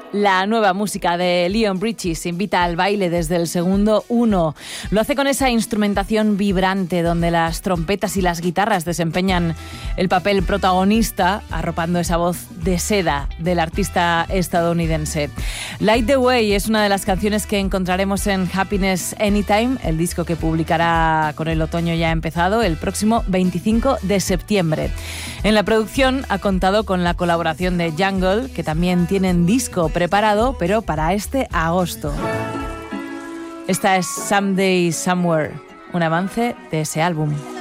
La nueva música de Leon Bridges invita al baile desde el segundo 1. Lo hace con esa instrumentación vibrante donde las trompetas y las guitarras desempeñan el papel protagonista, arropando esa voz de seda del artista estadounidense. Light the Way es una de las canciones que encontraremos en Happiness Anytime, el disco que publicará con el otoño ya empezado el próximo 25 de septiembre. En la producción ha contado con la colaboración de Jungle, que también tienen disco preparado, pero para este agosto. Esta es Someday Somewhere, un avance de ese álbum.